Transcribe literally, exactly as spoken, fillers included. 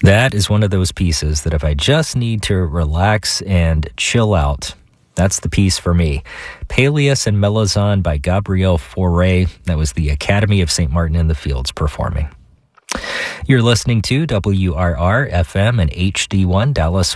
That is one of those pieces that if I just need to relax and chill out, that's the piece for me. Peleus and Melisande by Gabriel Fauré. That was the Academy of Saint Martin in the Fields performing. You're listening to W R R F M and H D one Dallas